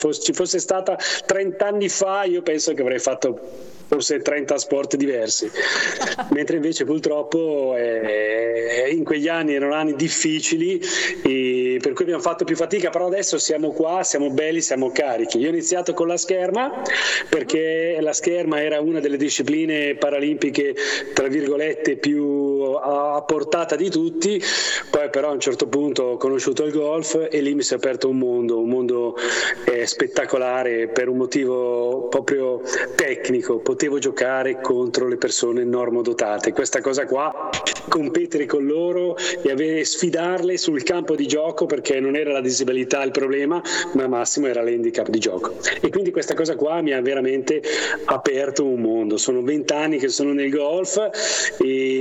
ci fosse stata 30 anni fa, io penso che avrei fatto forse 30 sport diversi, mentre invece purtroppo in quegli anni erano anni difficili, e per cui abbiamo fatto più fatica, però adesso siamo qua, siamo belli, siamo carichi. Io ho iniziato con la scherma perché la scherma era una delle discipline paralimpiche tra virgolette più a portata di tutti, poi però a un certo punto ho conosciuto il golf e lì mi si è aperto un mondo spettacolare per un motivo proprio tecnico. Potevo giocare contro le persone normodotate, questa cosa qua, competere con loro e sfidarle sul campo di gioco, perché non era la disabilità il problema, ma massimo era l'handicap di gioco, e quindi questa cosa qua mi ha veramente aperto un mondo. Sono 20 anni che sono nel golf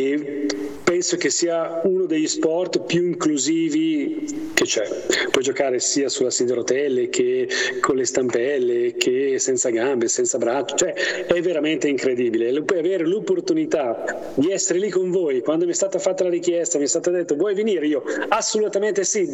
e penso che sia uno degli sport più inclusivi che c'è. Puoi giocare sia sulla sedia a rotelle che con le stampelle, che senza gambe, senza braccia, cioè è veramente incredibile. Puoi avere l'opportunità di essere lì con voi. Quando mi è stata fatta la richiesta, mi è stato detto vuoi venire? Io assolutamente sì,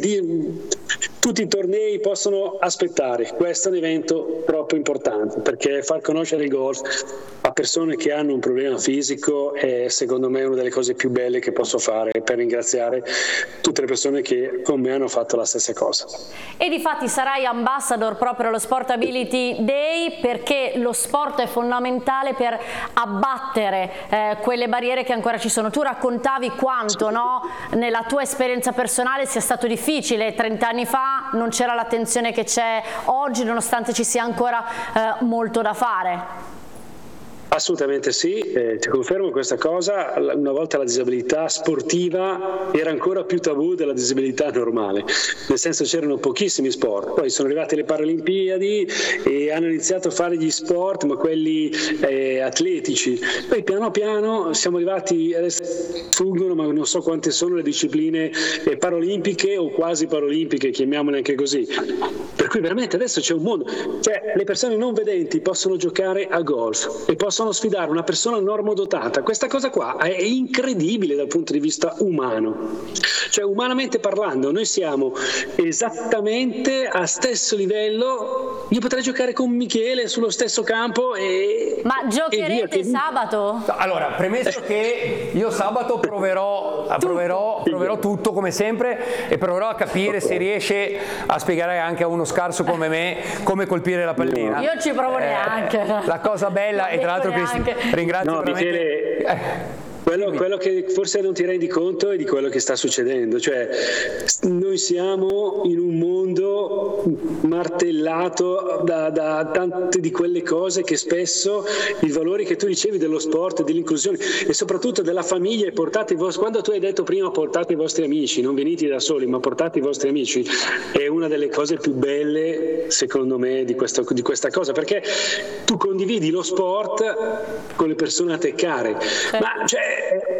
tutti i tornei possono aspettare. Questo è un evento troppo importante, perché far conoscere il golf a persone che hanno un problema fisico è secondo me una delle cose più belle che posso fare, per ringraziare tutte le persone che con me hanno fatto la stessa cosa. E difatti sarai ambassador proprio allo Sportability Day, perché lo sport è fondamentale per abbattere quelle barriere che ancora ci sono. Tu raccontavi quanto, no, nella tua esperienza personale sia stato difficile. 30 anni fa non c'era l'attenzione che c'è oggi, nonostante ci sia ancora molto da fare. Assolutamente sì, ti confermo questa cosa. Una volta la disabilità sportiva era ancora più tabù della disabilità normale, nel senso c'erano pochissimi sport, poi sono arrivate le Paralimpiadi e hanno iniziato a fare gli sport, ma quelli atletici, poi piano piano siamo arrivati, adesso sfuggono, ma non so quante sono le discipline paralimpiche o quasi paralimpiche, chiamiamole anche così, per cui veramente adesso c'è un mondo, cioè le persone non vedenti possono giocare a golf e possono sfidare una persona normodotata. Questa cosa qua è incredibile dal punto di vista umano, cioè umanamente parlando noi siamo esattamente a stesso livello. Io potrei giocare con Michele sullo stesso campo ma giocherete sabato? Allora, premesso che io sabato proverò tutto come sempre e proverò a capire se riesce a spiegare anche a uno scarso come me come colpire la pallina. Io ci provo neanche. La cosa bella, e tra l'altro ringrazio veramente quello che forse non ti rendi conto è di quello che sta succedendo, cioè noi siamo in un mondo martellato da tante di quelle cose che spesso i valori che tu dicevi dello sport, dell'inclusione e soprattutto della famiglia, quando tu hai detto prima portate i vostri amici, non venite da soli ma portate i vostri amici, è una delle cose più belle secondo me di questa cosa, perché tu condividi lo sport con le persone a te care, ma cioè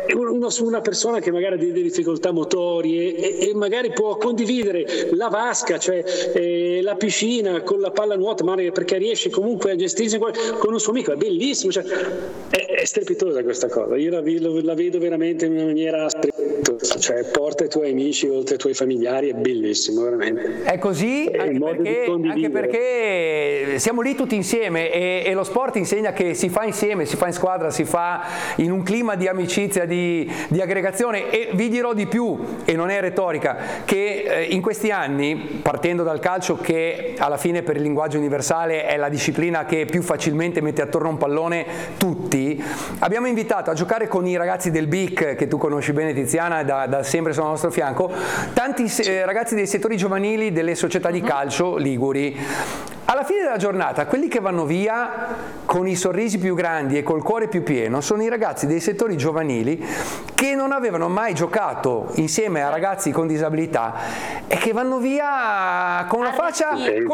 una persona che magari ha delle difficoltà motorie e magari può condividere la vasca, cioè la piscina con la pallanuoto, perché riesce comunque a gestirsi con un suo amico, è bellissimo, cioè, è strepitosa questa cosa. Io la vedo veramente in una maniera strepitosa, cioè porta i tuoi amici oltre ai tuoi familiari, è bellissimo veramente. È così, anche perché siamo lì tutti insieme e lo sport insegna che si fa insieme, si fa in squadra, si fa in un clima di amicizia, di aggregazione. E vi dirò di più, e non è retorica, che in questi anni, partendo dal calcio che alla fine per il linguaggio universale è la disciplina che più facilmente mette attorno a un pallone tutti, abbiamo invitato a giocare con i ragazzi del BIC, che tu conosci bene Tiziana, da sempre sono al nostro fianco, tanti ragazzi dei settori giovanili delle società di calcio liguri. Alla fine della giornata, quelli che vanno via con i sorrisi più grandi e col cuore più pieno sono i ragazzi dei settori giovanili che non avevano mai giocato insieme a ragazzi con disabilità e che vanno via con la faccia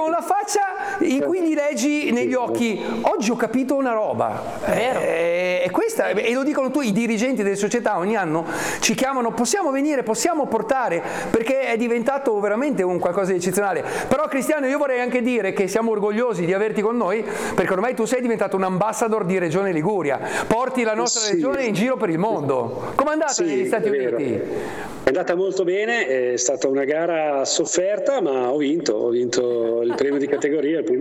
in cui gli leggi negli occhi: oggi ho capito una roba. E questa, e lo dicono i dirigenti delle società, ogni anno ci chiamano, possiamo venire, possiamo portare, perché è diventato veramente un qualcosa di eccezionale. Però Cristiano, io vorrei anche dire che siamo orgogliosi di averti con noi, perché ormai tu sei diventato un ambassador di Regione Liguria, porti la nostra regione in giro per il mondo. Com'è andata negli Stati Uniti? È andata molto bene, è stata una gara sofferta, ma ho vinto il premio di categoria, il